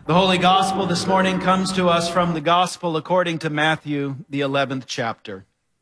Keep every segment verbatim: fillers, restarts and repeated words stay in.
The Holy Gospel this morning comes to us from the Gospel according to Matthew, the eleventh chapter.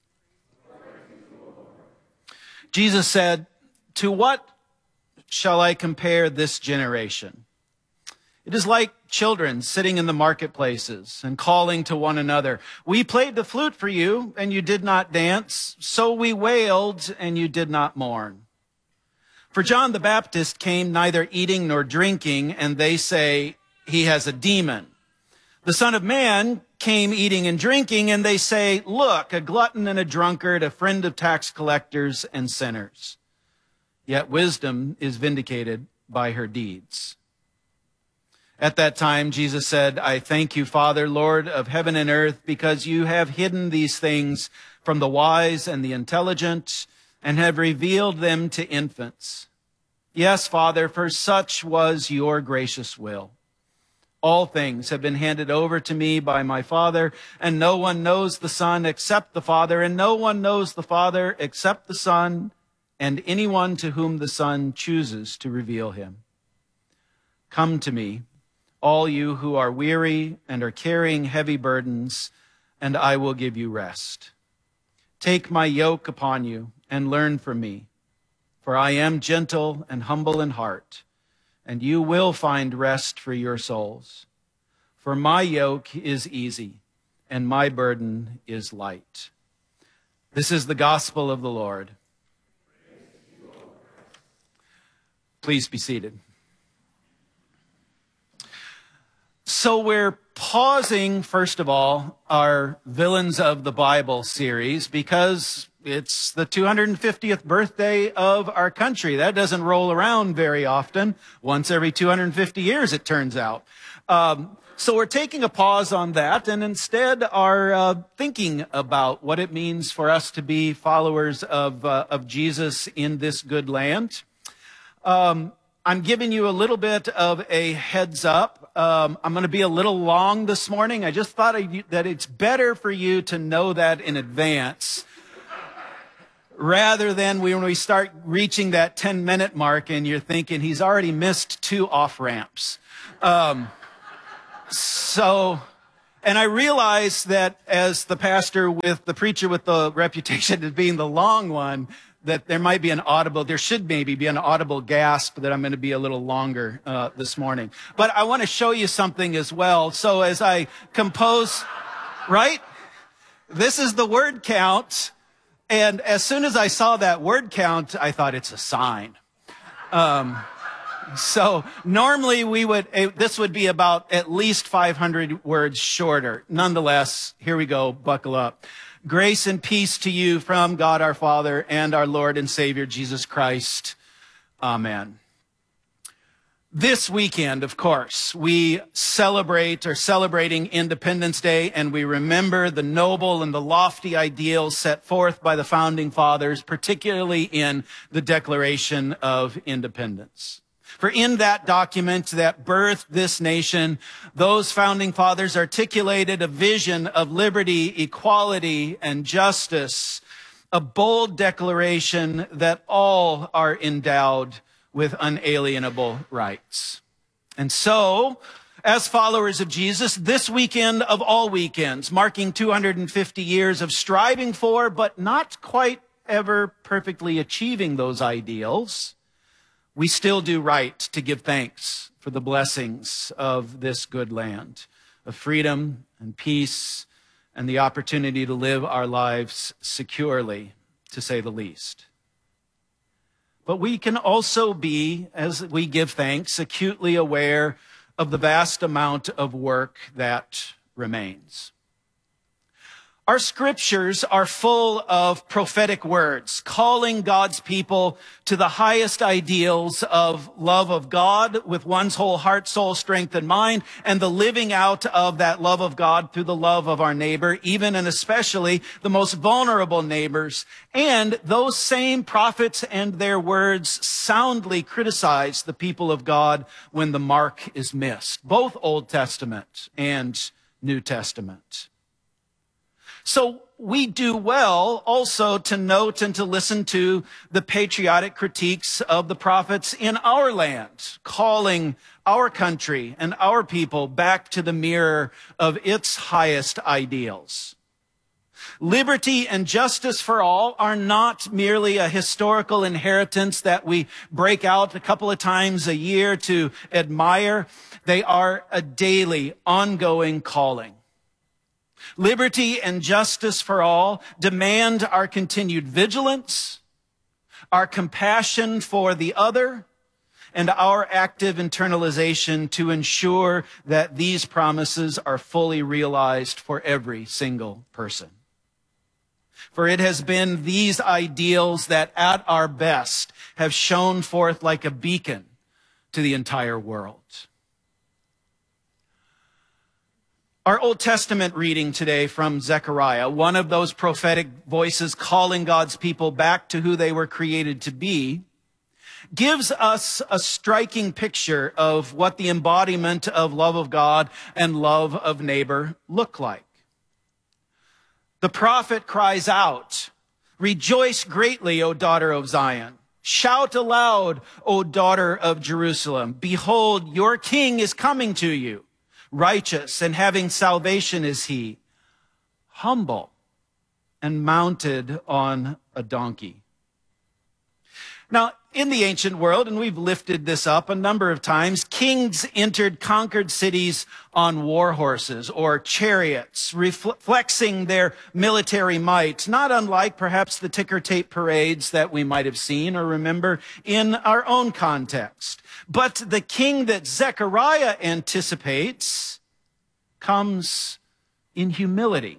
Jesus said, "To what shall I compare this generation? It is like children sitting in the marketplaces and calling to one another. We played the flute for you, and you did not dance. So we wailed, and you did not mourn. For John the Baptist came neither eating nor drinking, and they say he has a demon. The Son of Man came eating and drinking, and they say, look, a glutton and a drunkard, a friend of tax collectors and sinners. Yet wisdom is vindicated by her deeds." At that time, Jesus said, "I thank you, Father, Lord of heaven and earth, because you have hidden these things from the wise and the intelligent and have revealed them to infants. Yes, Father, for such was your gracious will. All things have been handed over to me by my Father, and no one knows the Son except the Father, and no one knows the Father except the Son, and anyone to whom the Son chooses to reveal him. Come to me, all you who are weary and are carrying heavy burdens, and I will give you rest. Take my yoke upon you and learn from me, for I am gentle and humble in heart, and you will find rest for your souls. For my yoke is easy, and my burden is light." This is the gospel of the Lord. Please be seated. So we're pausing, first of all, our Villains of the Bible series because it's the two hundred fiftieth birthday of our country. That doesn't roll around very often. Once every two hundred fifty years, it turns out. Um, so we're taking a pause on that and instead are uh, thinking about what it means for us to be followers of, uh, of Jesus in this good land. Um, I'm giving you a little bit of a heads up. Um, I'm going to be a little long this morning. I just thought I, that it's better for you to know that in advance rather than when we start reaching that ten minute mark and you're thinking he's already missed two off ramps. Um, so, and I realize that as the pastor with the preacher with the reputation of being the long one, that there might be an audible, there should maybe be an audible gasp that I'm going to be a little longer uh, this morning. But I want to show you something as well. So as I compose, right? This is the word count. And as soon as I saw that word count, I thought it's a sign. Um, so normally we would, uh, this would be about at least five hundred words shorter. Nonetheless, here we go. Buckle up. Grace and peace to you from God our Father and our Lord and Savior Jesus Christ. Amen. This weekend, of course, we celebrate or celebrating Independence Day, and we remember the noble and the lofty ideals set forth by the founding fathers, particularly in the Declaration of Independence. For in that document that birthed this nation, those founding fathers articulated a vision of liberty, equality, and justice, a bold declaration that all are endowed with unalienable rights. And so, as followers of Jesus, this weekend of all weekends, marking two hundred fifty years of striving for, but not quite ever perfectly achieving those ideals, we still do right to give thanks for the blessings of this good land of freedom and peace and the opportunity to live our lives securely, to say the least. But we can also be, as we give thanks, acutely aware of the vast amount of work that remains. Our scriptures are full of prophetic words, calling God's people to the highest ideals of love of God with one's whole heart, soul, strength, and mind, and the living out of that love of God through the love of our neighbor, even and especially the most vulnerable neighbors. And those same prophets and their words soundly criticize the people of God when the mark is missed, both Old Testament and New Testament. So we do well also to note and to listen to the patriotic critiques of the prophets in our land, calling our country and our people back to the mirror of its highest ideals. Liberty and justice for all are not merely a historical inheritance that we break out a couple of times a year to admire. They are a daily, ongoing calling. Liberty and justice for all demand our continued vigilance, our compassion for the other, and our active internalization to ensure that these promises are fully realized for every single person. For it has been these ideals that at our best have shone forth like a beacon to the entire world. Our Old Testament reading today from Zechariah, one of those prophetic voices calling God's people back to who they were created to be, gives us a striking picture of what the embodiment of love of God and love of neighbor look like. The prophet cries out, "Rejoice greatly, O daughter of Zion. Shout aloud, O daughter of Jerusalem. Behold, your king is coming to you. Righteous and having salvation is he, humble and mounted on a donkey." Now, in the ancient world, and we've lifted this up a number of times, kings entered conquered cities on war horses or chariots, reflexing their military might, not unlike perhaps the ticker tape parades that we might have seen or remember in our own context. But the king that Zechariah anticipates comes in humility,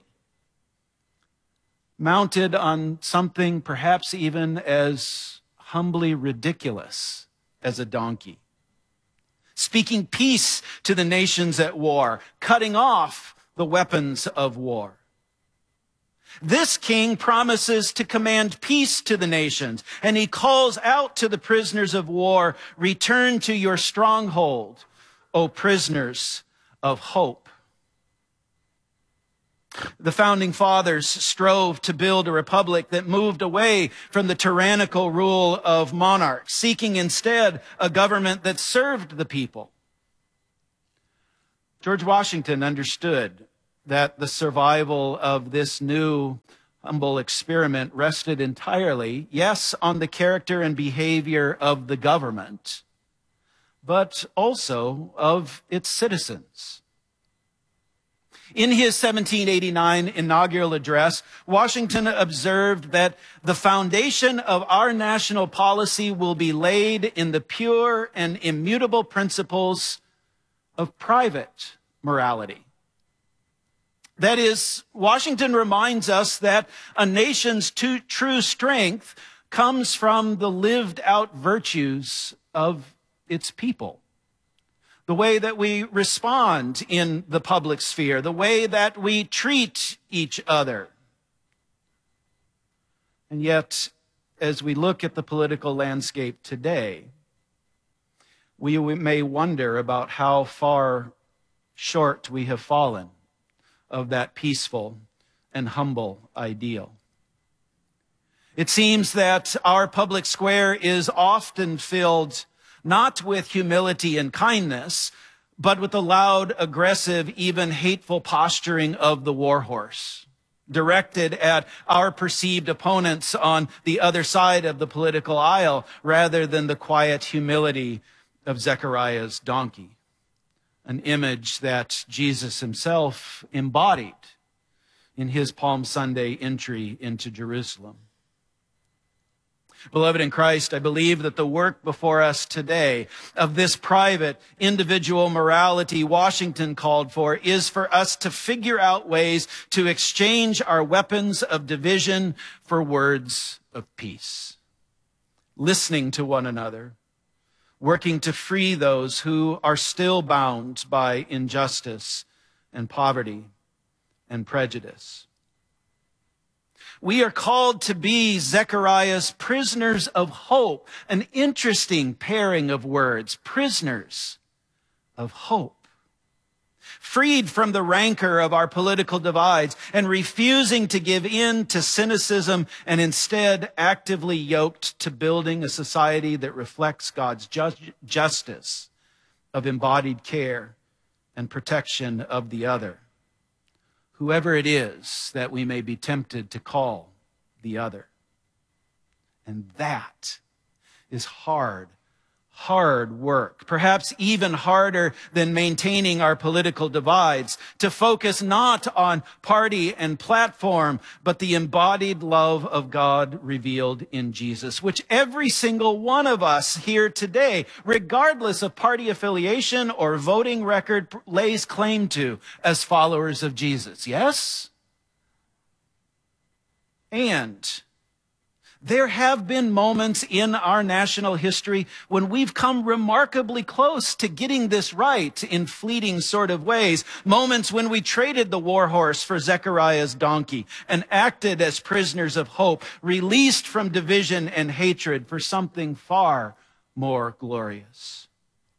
mounted on something perhaps even as humbly ridiculous as a donkey, speaking peace to the nations at war, cutting off the weapons of war. This king promises to command peace to the nations, and he calls out to the prisoners of war, "Return to your stronghold, O prisoners of hope." The founding fathers strove to build a republic that moved away from the tyrannical rule of monarchs, seeking instead a government that served the people. George Washington understood that the survival of this new humble experiment rested entirely, yes, on the character and behavior of the government, but also of its citizens. In his seventeen eighty-nine inaugural address, Washington observed that the foundation of our national policy will be laid in the pure and immutable principles of private morality. That is, Washington reminds us that a nation's true strength comes from the lived out virtues of its people. The way that we respond in the public sphere, the way that we treat each other. And yet, as we look at the political landscape today, we may wonder about how far short we have fallen of that peaceful and humble ideal. It seems that our public square is often filled not with humility and kindness, but with the loud, aggressive, even hateful posturing of the war horse, directed at our perceived opponents on the other side of the political aisle, rather than the quiet humility of Zechariah's donkey, an image that Jesus himself embodied in his Palm Sunday entry into Jerusalem. Beloved in Christ, I believe that the work before us today of this private, individual morality Washington called for is for us to figure out ways to exchange our weapons of division for words of peace, listening to one another, working to free those who are still bound by injustice and poverty and prejudice. We are called to be Zechariah's prisoners of hope. An interesting pairing of words, prisoners of hope. freed from the rancor of our political divides and refusing to give in to cynicism and instead actively yoked to building a society that reflects God's just, justice of embodied care and protection of the other, whoever it is that we may be tempted to call the other. And that is hard, hard work, perhaps even harder than maintaining our political divides, to focus not on party and platform, but the embodied love of God revealed in Jesus, which every single one of us here today, regardless of party affiliation or voting record, lays claim to as followers of Jesus. Yes? And there have been moments in our national history when we've come remarkably close to getting this right in fleeting sort of ways. Moments when we traded the war horse for Zechariah's donkey and acted as prisoners of hope, released from division and hatred for something far more glorious.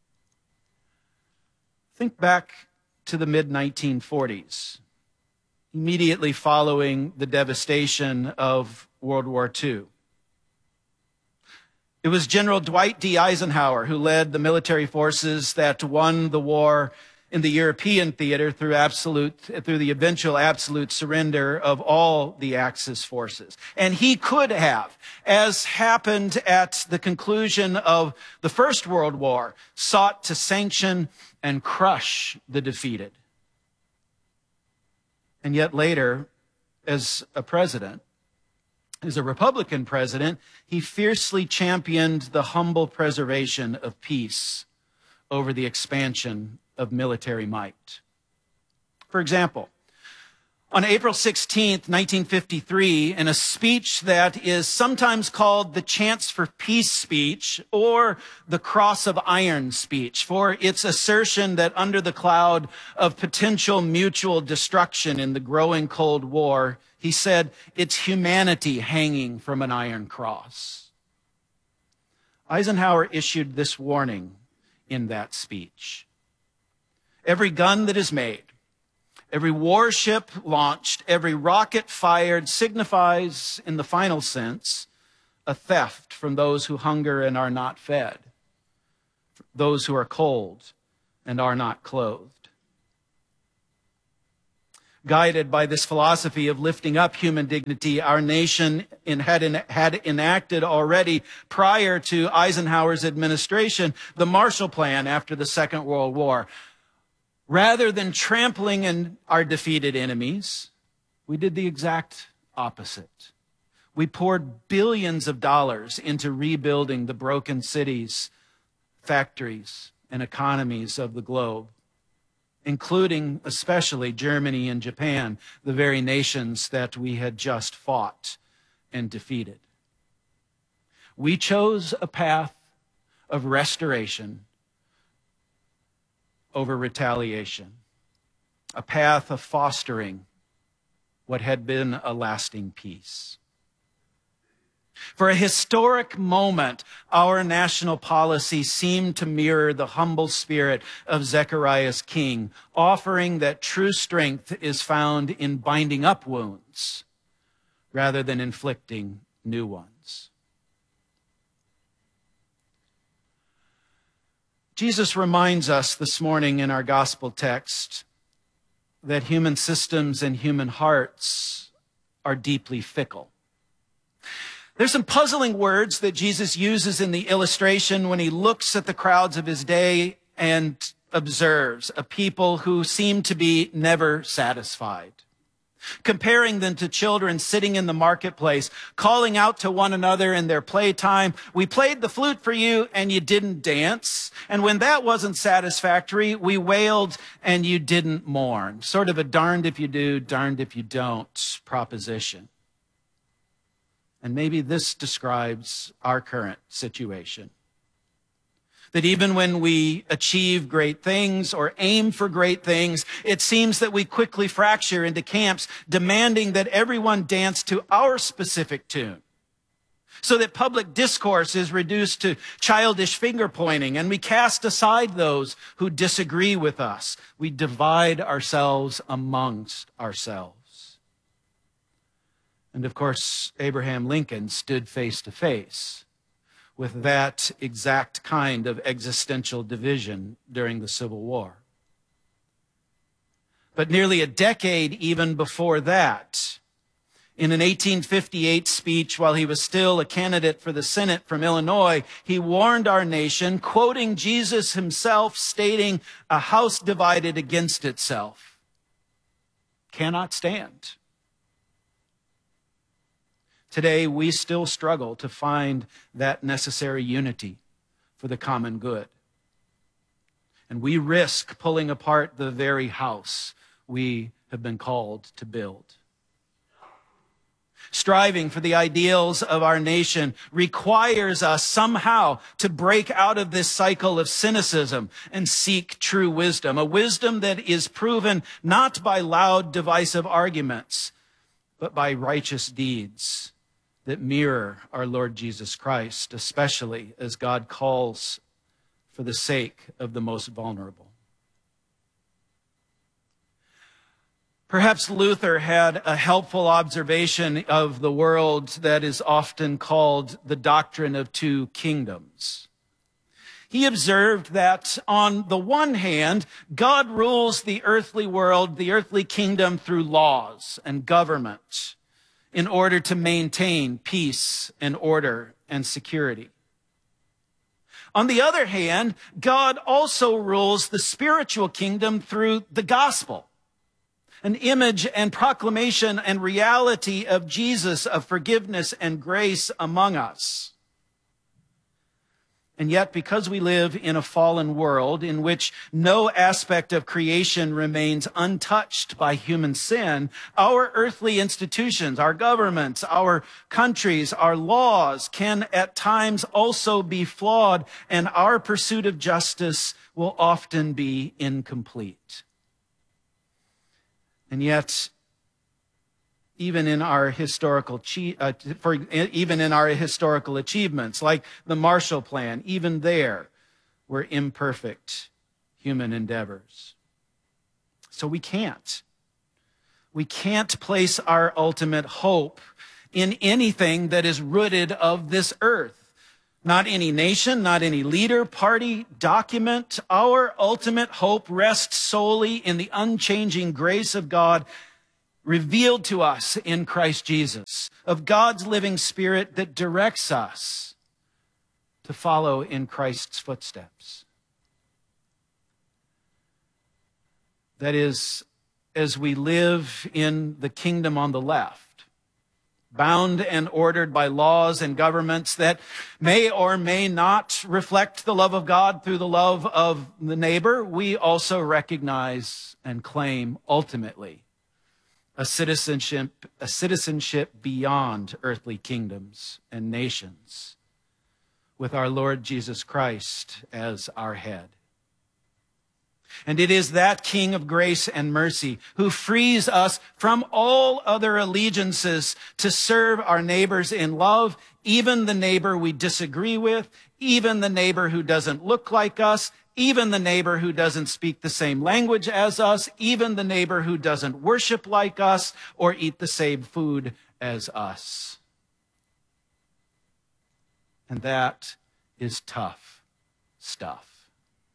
Think back to the mid nineteen forties, immediately following the devastation of World War Two. It was General Dwight D. Eisenhower who led the military forces that won the war in the European theater through absolute, through the eventual absolute surrender of all the Axis forces. And he could have, as happened at the conclusion of the First World War, sought to sanction and crush the defeated. And yet later, as a president, as a Republican president, he fiercely championed the humble preservation of peace over the expansion of military might. For example, on April sixteenth, nineteen fifty-three, in a speech that is sometimes called the Chance for Peace speech or the Cross of Iron speech, for its assertion that under the cloud of potential mutual destruction in the growing Cold War, he said, it's humanity hanging from an iron cross. Eisenhower issued this warning in that speech. Every gun that is made, every warship launched, every rocket fired signifies, in the final sense, a theft from those who hunger and are not fed, those who are cold and are not clothed. Guided by this philosophy of lifting up human dignity, our nation in, had, in, had enacted already prior to Eisenhower's administration the Marshall Plan after the Second World War. Rather than trampling in our defeated enemies, we did the exact opposite. We poured billions of dollars into rebuilding the broken cities, factories, and economies of the globe, including especially Germany and Japan, the very nations that we had just fought and defeated. We chose a path of restoration over retaliation, a path of fostering what had been a lasting peace. For a historic moment, our national policy seemed to mirror the humble spirit of Zechariah's king, offering that true strength is found in binding up wounds rather than inflicting new ones. Jesus reminds us this morning in our gospel text that human systems and human hearts are deeply fickle. There's some puzzling words that Jesus uses in the illustration when he looks at the crowds of his day and observes a people who seem to be never satisfied, comparing them to children sitting in the marketplace, calling out to one another in their playtime, we played the flute for you and you didn't dance. And when that wasn't satisfactory, we wailed and you didn't mourn. Sort of a darned if you do, darned if you don't proposition. And maybe this describes our current situation. That even when we achieve great things or aim for great things, it seems that we quickly fracture into camps demanding that everyone dance to our specific tune. so that public discourse is reduced to childish finger-pointing, and we cast aside those who disagree with us. We divide ourselves amongst ourselves. And of course, Abraham Lincoln stood face to face with that exact kind of existential division during the Civil War. But nearly a decade even before that, in an eighteen fifty-eight speech while he was still a candidate for the Senate from Illinois, he warned our nation, quoting Jesus himself, stating, "A house divided against itself cannot stand." Today, we still struggle to find that necessary unity for the common good. And we risk pulling apart the very house we have been called to build. Striving for the ideals of our nation requires us somehow to break out of this cycle of cynicism and seek true wisdom, a wisdom that is proven not by loud, divisive arguments, but by righteous deeds that mirror our Lord Jesus Christ, especially as God calls for the sake of the most vulnerable. Perhaps Luther had a helpful observation of the world that is often called the doctrine of two kingdoms. He observed that on the one hand, God rules the earthly world, the earthly kingdom, through laws and government in order to maintain peace and order and security. On the other hand, God also rules the spiritual kingdom through the gospel, an image and proclamation and reality of Jesus, of forgiveness and grace among us. And yet, because we live in a fallen world in which no aspect of creation remains untouched by human sin, our earthly institutions, our governments, our countries, our laws can at times also be flawed, and our pursuit of justice will often be incomplete. And yet, even in our historical, uh, for even in our historical achievements, like the Marshall Plan, even there were imperfect human endeavors. So we can't. We can't place our ultimate hope in anything that is rooted of this earth. Not any nation, not any leader, party, document. Our ultimate hope rests solely in the unchanging grace of God revealed to us in Christ Jesus, of God's living Spirit that directs us to follow in Christ's footsteps. That is, as we live in the kingdom on the left, bound and ordered by laws and governments that may or may not reflect the love of God through the love of the neighbor, we also recognize and claim ultimately a citizenship, a citizenship beyond earthly kingdoms and nations, with our Lord Jesus Christ as our head. And it is that King of grace and mercy who frees us from all other allegiances to serve our neighbors in love, even the neighbor we disagree with, even the neighbor who doesn't look like us, even the neighbor who doesn't speak the same language as us, even the neighbor who doesn't worship like us or eat the same food as us. And that is tough stuff.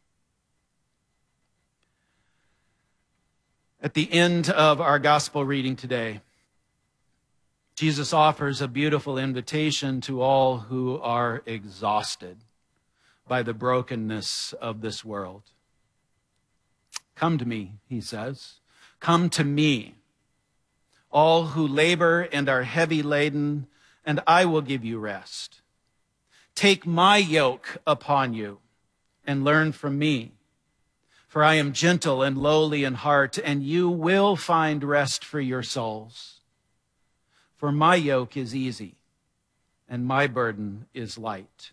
At the end of our gospel reading today, Jesus offers a beautiful invitation to all who are exhausted by the brokenness of this world. Come to me, he says. Come to me, all who labor and are heavy laden, and I will give you rest. Take my yoke upon you and learn from me, for I am gentle and lowly in heart, and you will find rest for your souls. For my yoke is easy, and my burden is light.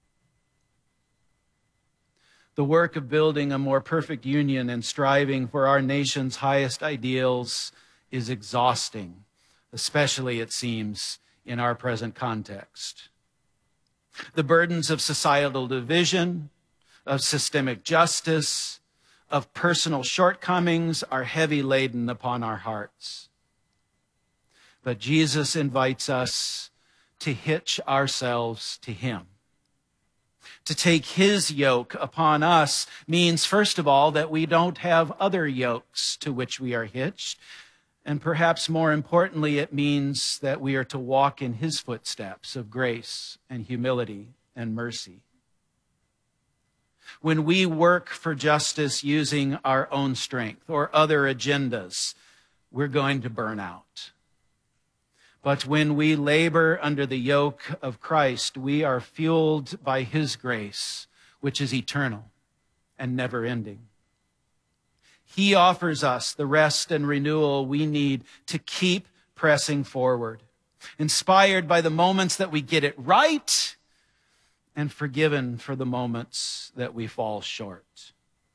The work of building a more perfect union and striving for our nation's highest ideals is exhausting, especially, it seems, in our present context. The burdens of societal division, of systemic justice, of personal shortcomings are heavy laden upon our hearts. But Jesus invites us to hitch ourselves to him. To take his yoke upon us means, first of all, that we don't have other yokes to which we are hitched. And perhaps more importantly, it means that we are to walk in his footsteps of grace and humility and mercy. When we work for justice using our own strength or other agendas, we're going to burn out. But when we labor under the yoke of Christ, we are fueled by his grace, which is eternal and never ending. He offers us the rest and renewal we need to keep pressing forward, inspired by the moments that we get it right and forgiven for the moments that we fall short.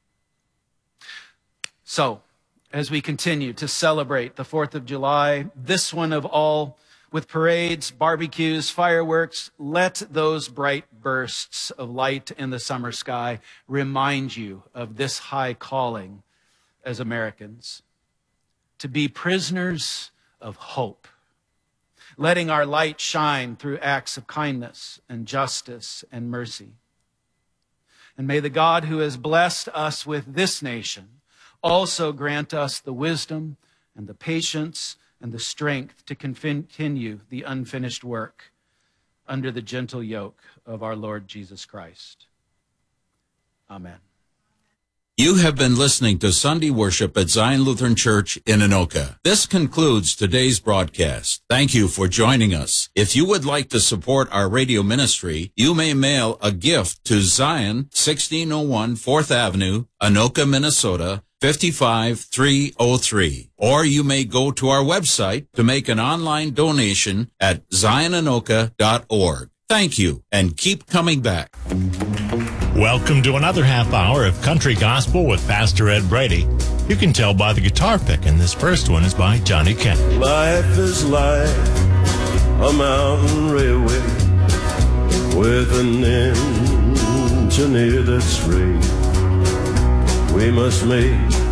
So, as we continue to celebrate the fourth of July, this one of all, with parades, barbecues, fireworks, let those bright bursts of light in the summer sky remind you of this high calling as Americans, to be prisoners of hope, letting our light shine through acts of kindness and justice and mercy. And may the God who has blessed us with this nation also grant us the wisdom and the patience and the strength to continue the unfinished work under the gentle yoke of our Lord Jesus Christ. Amen. You have been listening to Sunday worship at Zion Lutheran Church in Anoka. This concludes today's broadcast. Thank you for joining us. If you would like to support our radio ministry, you may mail a gift to Zion, sixteen oh one fourth Avenue, Anoka, Minnesota, five three oh three. Or you may go to our website to make an online donation at zion anoka dot org. Thank you, and keep coming back. Welcome to another half hour of Country Gospel with Pastor Ed Brady. You can tell by the guitar pick, and this first one is by Johnny Kent. Life is like a mountain railway with an engineer that's straight. We must make